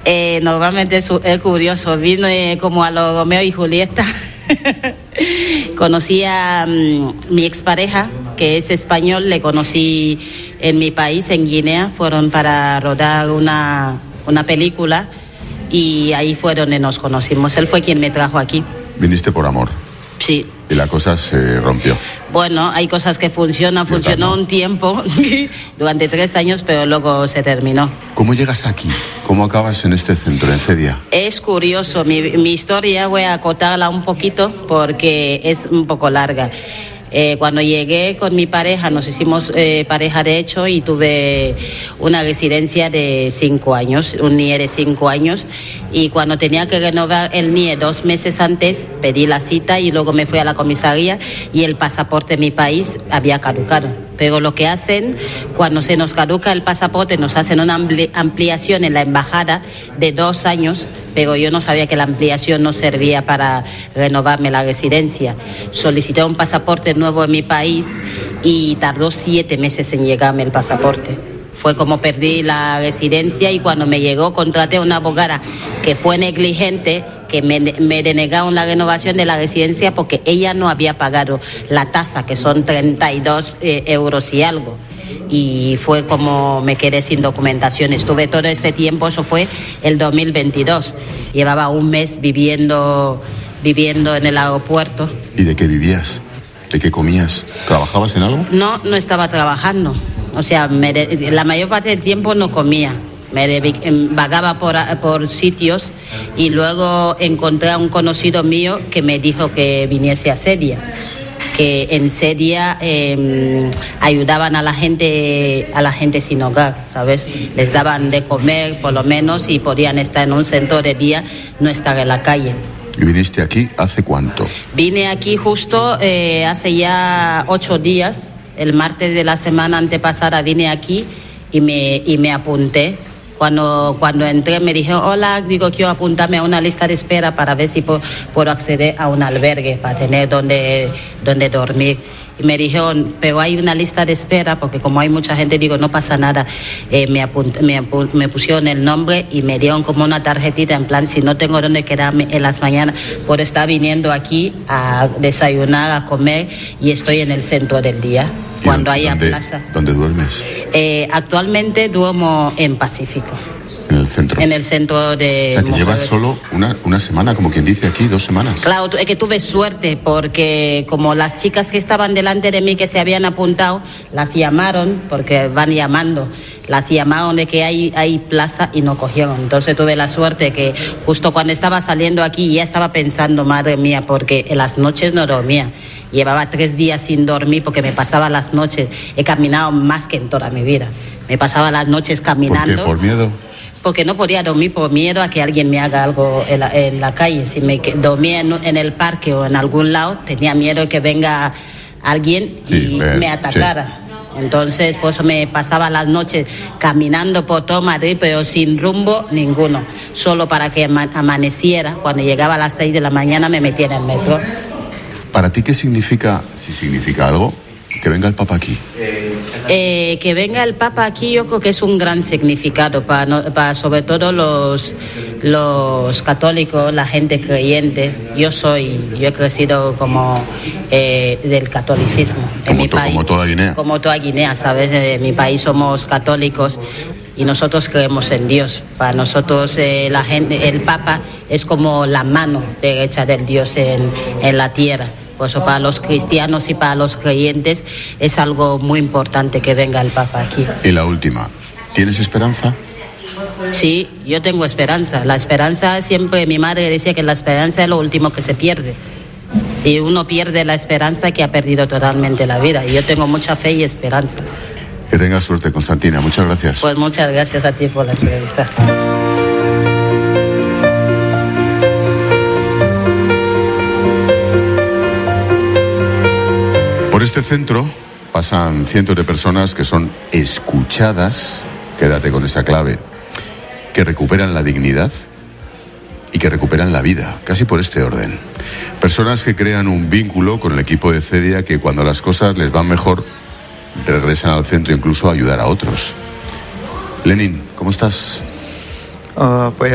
Normalmente es curioso, vino como a los Romeo y Julieta. Conocí a mi expareja, que es español, le conocí en mi país, en Guinea, fueron para rodar una película y ahí fue donde nos conocimos. Él fue quien me trajo aquí. ¿Viniste por amor? Sí. Y la cosa se rompió. Bueno, hay cosas que funcionan. Funcionó un tiempo, durante 3 años, pero luego se terminó. ¿Cómo llegas aquí? ¿Cómo acabas en este centro, en Cedia? Es curioso, mi historia voy a acotarla un poquito porque es un poco larga. Cuando llegué con mi pareja, nos hicimos pareja de hecho y tuve una residencia de 5 años, un NIE de 5 años, y cuando tenía que renovar el NIE 2 meses antes, pedí la cita y luego me fui a la comisaría y el pasaporte de mi país había caducado. Pero lo que hacen, cuando se nos caduca el pasaporte, nos hacen una ampliación en la embajada de 2 años, pero yo no sabía que la ampliación no servía para renovarme la residencia. Solicité un pasaporte nuevo en mi país y tardó 7 meses en llegarme el pasaporte. Fue como perdí la residencia y cuando me llegó contraté a una abogada que fue negligente, que me denegaron la renovación de la residencia porque ella no había pagado la tasa, que son 32 euros y algo. Y fue como me quedé sin documentación. Estuve todo este tiempo, eso fue el 2022. Llevaba un mes viviendo en el aeropuerto. ¿Y de qué vivías? ¿De qué comías? ¿Trabajabas en algo? No estaba trabajando. O sea, la mayor parte del tiempo no comía. Vagaba por sitios y luego encontré a un conocido mío que me dijo que viniese a Cedia. Que en Cedia ayudaban a la gente sin hogar, ¿sabes? Les daban de comer por lo menos y podían estar en un centro de día, no estar en la calle. ¿Y viniste aquí hace cuánto? Vine aquí justo hace ya 8 días. El martes de la semana antepasada vine aquí y me apunté. Cuando entré me dije, hola, quiero apuntarme a una lista de espera para ver si puedo acceder a un albergue para tener donde dormir. Y me dijeron, pero hay una lista de espera porque como hay mucha gente, digo, no pasa nada. Me pusieron el nombre y me dieron como una tarjetita en plan, si no tengo donde quedarme en las mañanas, puedo estar viniendo aquí a desayunar, a comer y estoy en el centro del día. Cuando haya plaza. ¿Dónde duermes? Actualmente duermo en Pacífico. ¿En el centro? En el centro de... O sea, que llevas solo una semana, como quien dice aquí, 2 semanas. Claro, es que tuve suerte porque como las chicas que estaban delante de mí que se habían apuntado, las llamaron, porque van llamando, las llamaron de que hay plaza y no cogieron. Entonces tuve la suerte que justo cuando estaba saliendo aquí ya estaba pensando, madre mía, porque en las noches no dormía. Llevaba 3 días sin dormir porque me pasaba las noches. He caminado más que en toda mi vida. Me pasaba las noches caminando. ¿Por qué? ¿Por miedo? Porque no podía dormir por miedo a que alguien me haga algo en la calle. Si me dormía en el parque o en algún lado, tenía miedo de que venga alguien y me atacara. Sí. Entonces, por eso me pasaba las noches caminando por todo Madrid, pero sin rumbo ninguno. Solo para que amaneciera. Cuando llegaba a las 6 de la mañana me metía en el metro. ¿Para ti qué significa, si significa algo, que venga el Papa aquí? Que venga el Papa aquí yo creo que es un gran significado para sobre todo los católicos, la gente creyente. Yo he crecido como del catolicismo en mi país. Como toda Guinea. Como toda Guinea, ¿sabes? En mi país somos católicos y nosotros creemos en Dios. Para nosotros la gente, el Papa es como la mano derecha del Dios en la tierra. Por eso para los cristianos y para los creyentes es algo muy importante que venga el Papa aquí. Y la última, ¿tienes esperanza? Sí, yo tengo esperanza. La esperanza siempre, mi madre decía que la esperanza es lo último que se pierde. Si uno pierde la esperanza, que ha perdido totalmente la vida. Y yo tengo mucha fe y esperanza. Que tengas suerte, Constantina. Muchas gracias. Pues muchas gracias a ti por la entrevista. Por este centro pasan cientos de personas que son escuchadas, quédate con esa clave, que recuperan la dignidad y que recuperan la vida, casi por este orden. Personas que crean un vínculo con el equipo de Cedia que cuando las cosas les van mejor regresan al centro incluso a ayudar a otros. Lenin, ¿cómo estás? Pues